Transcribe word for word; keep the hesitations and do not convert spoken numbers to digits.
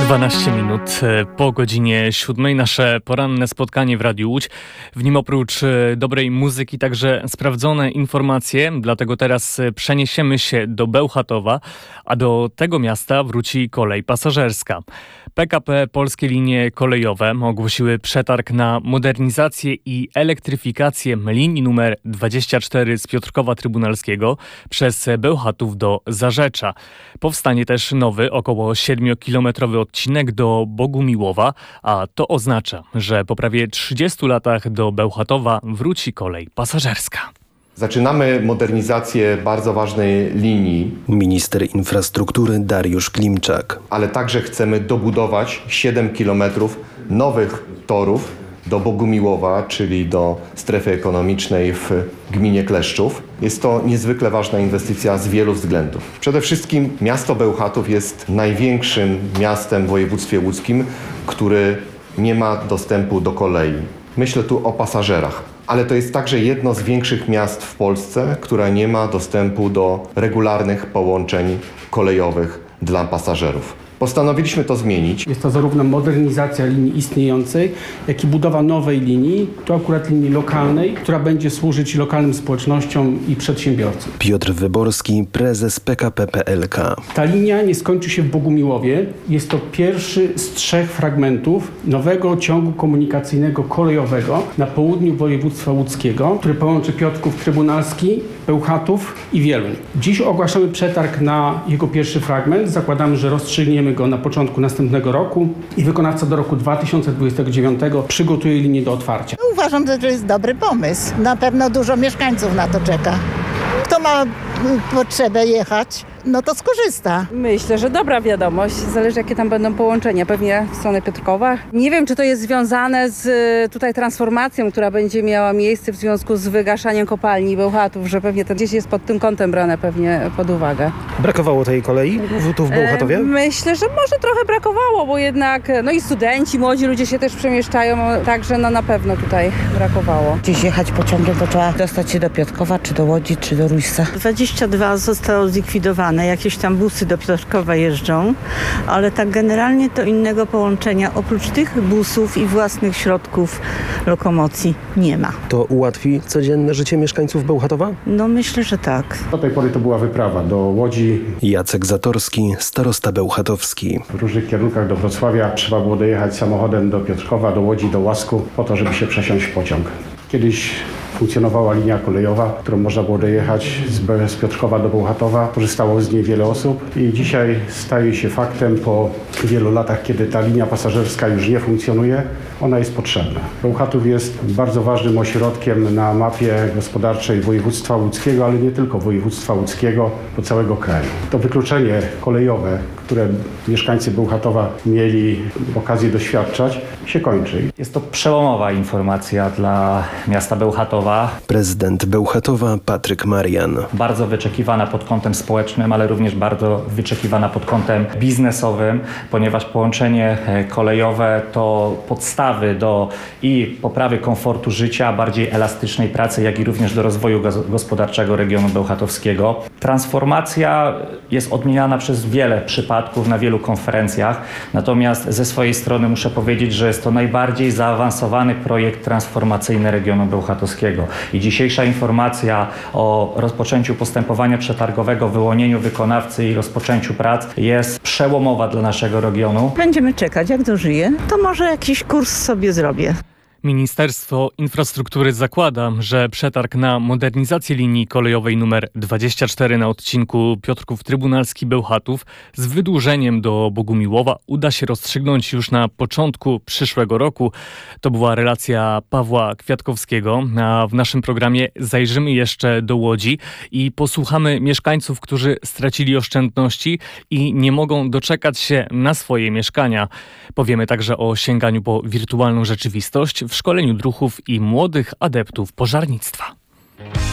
dwanaście minut po godzinie siódmej nasze poranne spotkanie w Radiu Łódź. W nim oprócz dobrej muzyki także sprawdzone informacje, dlatego teraz przeniesiemy się do Bełchatowa, a do tego miasta wróci kolej pasażerska. P K P Polskie Linie Kolejowe ogłosiły przetarg na modernizację i elektryfikację linii numer dwadzieścia cztery z Piotrkowa Trybunalskiego przez Bełchatów do Zarzecza. Powstanie też nowy, około siedmiokilometrowy odcinek do Bogumiłowa, a to oznacza, że po prawie trzydziestu latach do Bełchatowa wróci kolej pasażerska. Zaczynamy modernizację bardzo ważnej linii. Minister infrastruktury Dariusz Klimczak. Ale także chcemy dobudować siedem kilometrów nowych torów do Bogumiłowa, czyli do strefy ekonomicznej w gminie Kleszczów. Jest to niezwykle ważna inwestycja z wielu względów. Przede wszystkim miasto Bełchatów jest największym miastem w województwie łódzkim, który nie ma dostępu do kolei. Myślę tu o pasażerach. Ale to jest także jedno z większych miast w Polsce, które nie ma dostępu do regularnych połączeń kolejowych dla pasażerów. Postanowiliśmy to zmienić. Jest to zarówno modernizacja linii istniejącej, jak i budowa nowej linii, to akurat linii lokalnej, która będzie służyć lokalnym społecznościom i przedsiębiorcom. Piotr Wyborski, prezes P K P P L K. Ta linia nie skończy się w Bogumiłowie. Jest to pierwszy z trzech fragmentów nowego ciągu komunikacyjnego kolejowego na południu województwa łódzkiego, który połączy Piotrków Trybunalski, Bełchatów i Wieluń. Dziś ogłaszamy przetarg na jego pierwszy fragment. Zakładamy, że rozstrzygniemy go na początku następnego roku i wykonawca do roku dwa tysiące dwudziestego dziewiątego przygotuje linię do otwarcia. Uważam, że to jest dobry pomysł. Na pewno dużo mieszkańców na to czeka. Kto ma potrzebę jechać, no to skorzysta. Myślę, że dobra wiadomość. Zależy, jakie tam będą połączenia. Pewnie w stronę Piotrkowa. Nie wiem, czy to jest związane z tutaj transformacją, która będzie miała miejsce w związku z wygaszaniem kopalni Bełchatów, że pewnie to gdzieś jest pod tym kątem brane pewnie pod uwagę. Brakowało tej kolei tu w Bełchatowie? E, myślę, że może trochę brakowało, bo jednak no i studenci, młodzi ludzie się też przemieszczają, także no na pewno tutaj brakowało. Gdzieś jechać pociągiem, to trzeba dostać się do Piotrkowa, czy do Łodzi, czy do Rujsa. dwadzieścia dwa zostało zlikwidowane. Jakieś tam busy do Piotrkowa jeżdżą, ale tak generalnie to innego połączenia oprócz tych busów i własnych środków lokomocji nie ma. To ułatwi codzienne życie mieszkańców Bełchatowa? No myślę, że tak. Do tej pory to była wyprawa do Łodzi. Jacek Zatorski, starosta bełchatowski. W różnych kierunkach do Wrocławia trzeba było dojechać samochodem do Piotrkowa, do Łodzi, do Łasku po to, żeby się przesiąść w pociąg. Kiedyś funkcjonowała linia kolejowa, którą można było dojechać z, z Piotrkowa do Bełchatowa. Korzystało z niej wiele osób i dzisiaj staje się faktem po wielu latach, kiedy ta linia pasażerska już nie funkcjonuje, ona jest potrzebna. Bełchatów jest bardzo ważnym ośrodkiem na mapie gospodarczej województwa łódzkiego, ale nie tylko województwa łódzkiego, bo całego kraju. To wykluczenie kolejowe, które mieszkańcy Bełchatowa mieli okazję doświadczać, się kończy. Jest to przełomowa informacja dla miasta Bełchatowa. Prezydent Bełchatowa Patryk Marian. Bardzo wyczekiwana pod kątem społecznym, ale również bardzo wyczekiwana pod kątem biznesowym, ponieważ połączenie kolejowe to podstawy do i poprawy komfortu życia, bardziej elastycznej pracy, jak i również do rozwoju gospodarczego regionu bełchatowskiego. Transformacja jest odmieniana przez wiele przypadków na wielu konferencjach, natomiast ze swojej strony muszę powiedzieć, że jest to najbardziej zaawansowany projekt transformacyjny regionu bełchatowskiego. I dzisiejsza informacja o rozpoczęciu postępowania przetargowego, wyłonieniu wykonawcy i rozpoczęciu prac jest przełomowa dla naszego regionu. Będziemy czekać, jak dożyję, to może jakiś kurs sobie zrobię. Ministerstwo Infrastruktury zakłada, że przetarg na modernizację linii kolejowej numer dwadzieścia cztery na odcinku Piotrków Trybunalski-Bełchatów z wydłużeniem do Bogumiłowa uda się rozstrzygnąć już na początku przyszłego roku. To była relacja Pawła Kwiatkowskiego, a w naszym programie zajrzymy jeszcze do Łodzi i posłuchamy mieszkańców, którzy stracili oszczędności i nie mogą doczekać się na swoje mieszkania. Powiemy także o sięganiu po wirtualną rzeczywistość w szkoleniu druhów i młodych adeptów pożarnictwa.